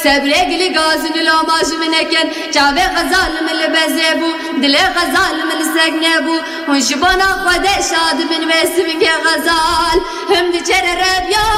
Sebre gili gazını lamaj mineken Çave gazal mil bezebu Dile gazal mil segnebu Hunş bana khode şad bin vesim ge gazal Hem di çere reb ya